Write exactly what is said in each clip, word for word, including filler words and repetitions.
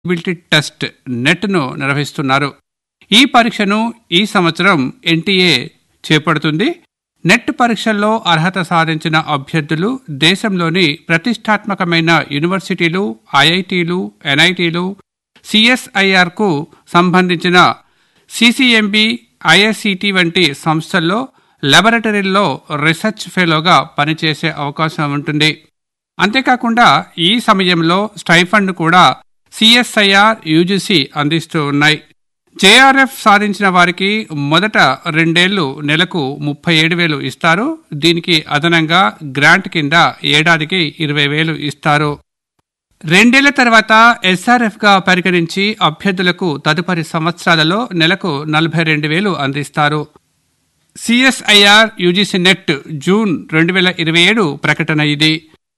Eligibility test నెట్ను నిర్వహిస్తున్నారు. ఈ పరీక్షను ఈ సంవత్సరం ఎన్టీఏ చేపడుతుంది. నెట్ పరీక్షల్లో అర్హత సాధించిన అభ్యర్థులు దేశంలోని ప్రతిష్టాత్మకమైన యూనివర్సిటీలు, ఐఐటీలు, ఎన్ఐటీలు, సిఎస్ఐఆర్కు సంబంధించిన సిసిఎంబి, ఐఎస్సిటి వంటి సంస్థల్లో లాబొరేటరీల్లో రీసెర్చ్ ఫెలోగా పనిచేసే అవకాశం ఉంటుంది. అంతేకాకుండా ఈ సమయంలో స్టైఫండ్ కూడా సిఎస్ఐఆర్, యూజీసీ అందిస్తూ ఉన్నాయి. జేఆర్ఎఫ్ సాధించిన వారికి మొదట రెండేళ్లు నెలకు ముప్పై ఏడు వేలు ఇస్తారు. దీనికి అదనంగా గ్రాంట్ కింద ఏడాదికి ఇరవై వేలు ఇస్తారు. రెండేళ్ల తర్వాత ఎస్ఆర్ఎఫ్ గా పరిగణించి అభ్యర్థులకు తదుపరి సంవత్సరాలలో నెలకు నలభై రెండు వేలు అందిస్తారు. సిఎస్ఐఆర్ యూజీసీ నెట్ జూన్ రెండు వేల ఇరవై ఏడు ప్రకటన ఇది.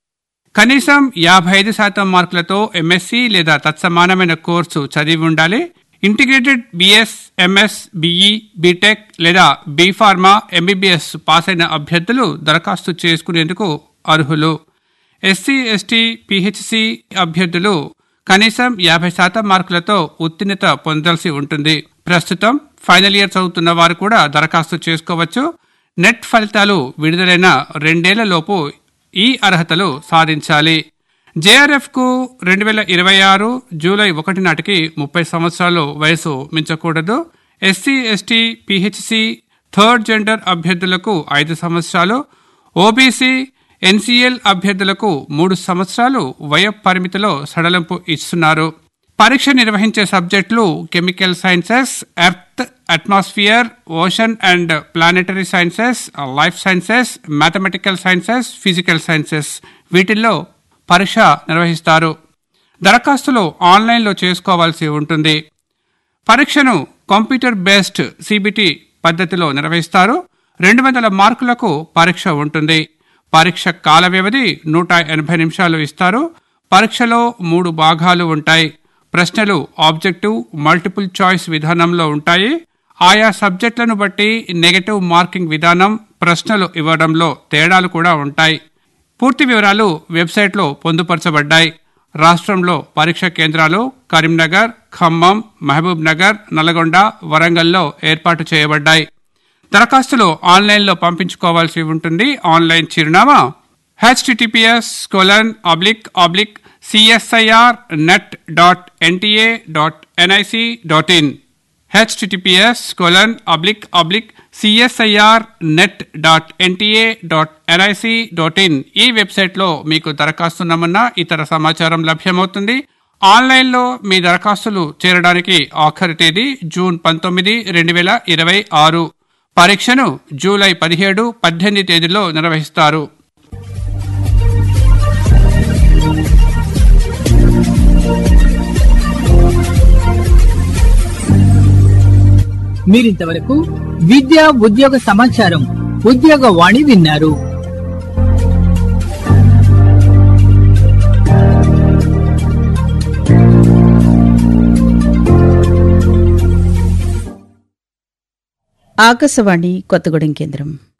కనీసం యాభై ఐదు శాతం మార్కులతో ఎంఎస్సీ లేదా తత్సమానమైన కోర్సు చదివి ఉండాలి. Integrated BS, MS, BE, BTech లేదా బీఫార్మా, ఎంబీబీఎస్ పాస్ అయిన అభ్యర్థులు దరఖాస్తు చేసుకునేందుకు అర్హులు. ఎస్సీ, ఎస్టీ, పిహెచ్సి అభ్యర్థులు కనీసం యాభై శాతం మార్కులతో ఉత్తీర్ణత పొందాల్సి ఉంటుంది. ప్రస్తుతం ఫైనల్ ఇయర్ చదువుతున్న వారు కూడా దరఖాస్తు చేసుకోవచ్చు. నెట్ ఫలితాలు విడుదలైన రెండేళ్ల లోపు ఈ అర్హతలు సాధించాలి. జేఆర్ఎఫ్ కు రెండు వేల ఇరవై ఆరు జూలై ఒకటి నాటికి ముప్పై సంవత్సరాలు వయసు మించకూడదు. SC, ST, PHC, third gender అభ్యర్థులకు ఐదు సంవత్సరాలు, ఓబీసీ, ఎన్సీఎల్ అభ్యర్థులకు మూడు సంవత్సరాలు వయ పరిమితిలో సడలింపు ఇస్తున్నారు. పరీక్ష నిర్వహించే సబ్జెక్టులు chemical sciences, earth, atmosphere, ocean and planetary sciences, life sciences, mathematical sciences, physical sciences వీటిల్లో పరీక్ష నిర్వహిస్తారు. దరఖాస్తులు ఆన్లైన్లో చేసుకోవాల్సి ఉంటుంది. పరీక్షను కంప్యూటర్ బేస్డ్ సిబిటి పద్ధతిలో నిర్వహిస్తారు. రెండు వందల మార్కులకు పరీక్ష ఉంటుంది. పరీక్ష కాల వ్యవధి నూట ఎనభై నిమిషాలు ఇస్తారు. పరీక్షలో మూడు భాగాలు ఉంటాయి. ప్రశ్నలు ఆబ్జెక్టివ్, మల్టిపుల్ చాయిస్ విధానంలో ఉంటాయి. ఆయా సబ్జెక్టులను బట్టి నెగటివ్ మార్కింగ్ విధానం, ప్రశ్నలు ఇవ్వడంలో తేడాలు కూడా ఉంటాయి. పూర్తి వివరాలు వెబ్సైట్లో పొందుపరచబడ్డాయి. రాష్ట్రంలో పరీక్ష కేంద్రాలు కరీంనగర్, ఖమ్మం, మహబూబ్ నగర్, నల్గొండ, వరంగల్లో ఏర్పాటు చేయబడ్డాయి. దరఖాస్తులు ఆన్లైన్లో పంపించుకోవాల్సి ఉంటుంది. ఆన్లైన్ చిరునామా HTTPS colon oblique oblique CSIR net dot NTA dot NIC dot in HTTPS colon oblique oblique CSIR net dot NTA dot NIC dot in ఈ వెబ్సైట్లో మీకు దరఖాస్తు నమూనా, ఇతర సమాచారం లభ్యమవుతుంది. ఆన్లైన్లో మీ దరఖాస్తులు చేరడానికి ఆఖరి తేదీ జూన్ పంతొమ్మిది రెండు వేల ఇరవై ఆరు. పరీక్షను జూలై పదిహేడు, పద్దెనిమిది తేదీలో నిర్వహిస్తారు. మీరింతవరకు విద్యా ఉద్యోగ సమాచారం, ఉద్యోగ వాణి విన్నారు. ఆకాశవాణి కొత్తగూడెం కేంద్రం.